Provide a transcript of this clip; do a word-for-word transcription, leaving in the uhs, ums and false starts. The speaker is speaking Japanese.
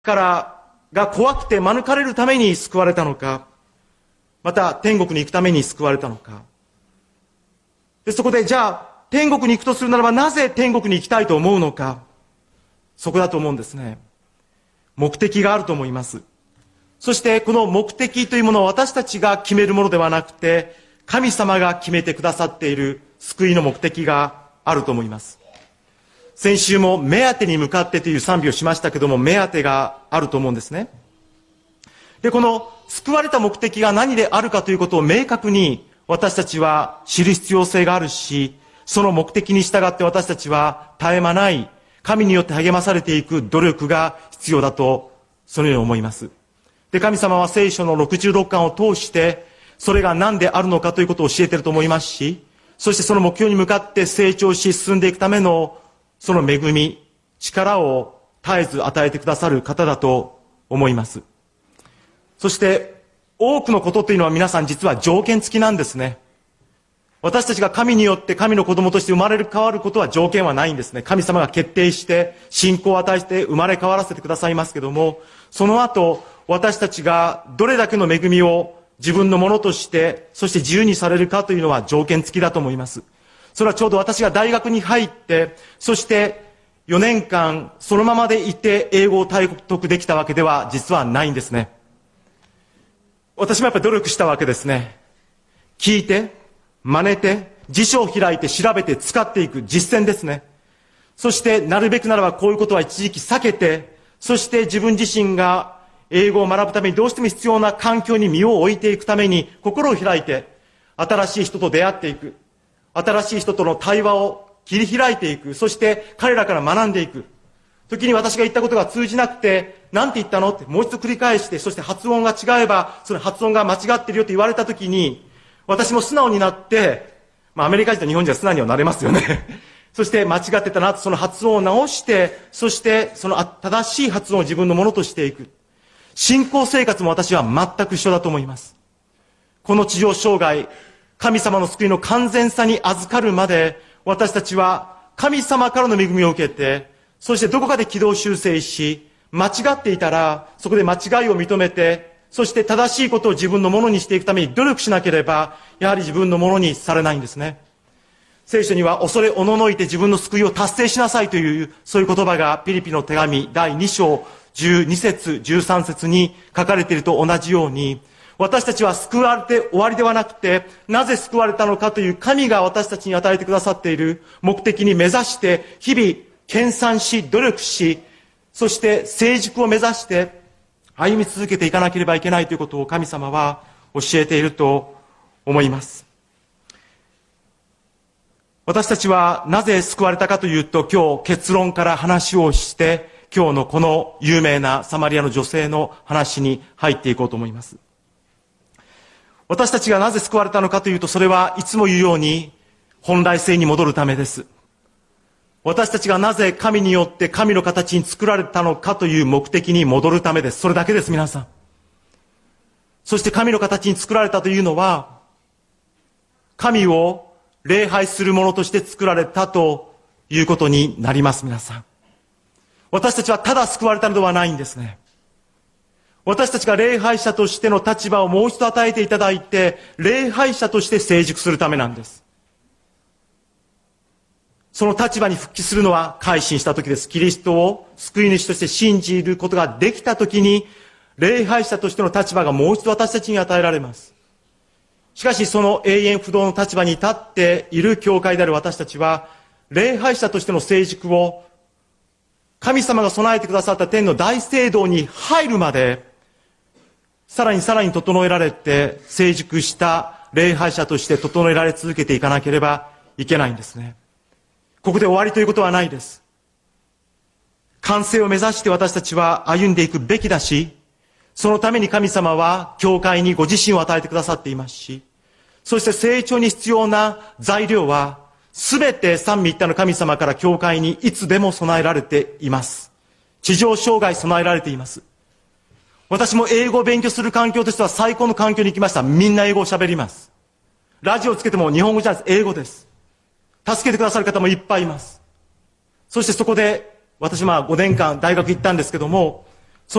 からが怖くて免れるために救われたのか、また天国に行くために救われたのか。で、そこでじゃあ天国に行くとするならば、なぜ天国に行きたいと思うのか。そこだと思うんですね。目的があると思います。そしてこの目的というものを私たちが決めるものではなくて、神様が決めてくださっている救いの目的があると思います。先週も目当てに向かってという賛美をしましたけども、目当てがあると思うんですね。で、この救われた目的が何であるかということを明確に私たちは知る必要性があるし、その目的に従って私たちは絶え間ない神によって励まされていく努力が必要だと、そのように思います。で、神様は聖書のろくじゅうろっかんを通して、それが何であるのかということを教えていると思いますし、そしてその目標に向かって成長し進んでいくためのその恵み、力を絶えず与えてくださる方だと思います。そして多くのことというのは皆さん実は条件付きなんですね。私たちが神によって神の子供として生まれ変わることは条件はないんですね。神様が決定して信仰を与えて生まれ変わらせてくださいますけども、その後私たちがどれだけの恵みを自分のものとして、そして自由にされるかというのは条件付きだと思います。それはちょうど私が大学に入って、そしてよねんかんそのままでいて英語を体得できたわけでは実はないんですね。私もやっぱり努力したわけですね。聞いて、真似て、辞書を開いて調べて使っていく実践ですね。そしてなるべくならばこういうことは一時期避けて、そして自分自身が英語を学ぶためにどうしても必要な環境に身を置いていくために心を開いて、新しい人と出会っていく。新しい人との対話を切り開いていく。そして彼らから学んでいく。時に私が言ったことが通じなくて、なんて言ったのってもう一度繰り返して、そして発音が違えば、その発音が間違ってるよって言われた時に、私も素直になって、まあアメリカ人と日本人は素直にはなれますよね。そして間違ってたなと、その発音を直して、そしてその正しい発音を自分のものとしていく。信仰生活も私は全く一緒だと思います。この地上生涯、神様の救いの完全さに預かるまで、私たちは神様からの恵みを受けて、そしてどこかで軌道修正し、間違っていたら、そこで間違いを認めて、そして正しいことを自分のものにしていくために努力しなければ、やはり自分のものにされないんですね。聖書には恐れおののいて自分の救いを達成しなさいという、そういう言葉がピリピの手紙だいにしょうじゅうにせつじゅうさんせつに書かれていると同じように、私たちは救われて終わりではなくて、なぜ救われたのかという神が私たちに与えてくださっている目的に目指して、日々研鑽し、努力し、そして成熟を目指して歩み続けていかなければいけないということを神様は教えていると思います。私たちはなぜ救われたかというと、今日結論から話をして、今日のこの有名なサマリアの女性の話に入っていこうと思います。私たちがなぜ救われたのかというと、それはいつも言うように本来性に戻るためです。私たちがなぜ神によって神の形に作られたのかという目的に戻るためです。それだけです、皆さん。そして神の形に作られたというのは、神を礼拝するものとして作られたということになります、皆さん。私たちはただ救われたのではないんですね。私たちが礼拝者としての立場をもう一度与えていただいて、礼拝者として成熟するためなんです。その立場に復帰するのは改心した時です。キリストを救い主として信じることができた時に、礼拝者としての立場がもう一度私たちに与えられます。しかしその永遠不動の立場に立っている教会である私たちは、礼拝者としての成熟を神様が備えてくださった天の大聖堂に入るまで、さらにさらに整えられて成熟した礼拝者として整えられ続けていかなければいけないんですね。ここで終わりということはないです。完成を目指して私たちは歩んでいくべきだし、そのために神様は教会にご自身を与えてくださっていますし、そして成長に必要な材料はすべて三位一体の神様から教会にいつでも備えられています。地上生涯備えられています。私も英語を勉強する環境としては最高の環境に行きました。みんな英語を喋ります。ラジオをつけても日本語じゃないです。英語です。助けてくださる方もいっぱいいます。そしてそこで私まあごねんかん大学行ったんですけども、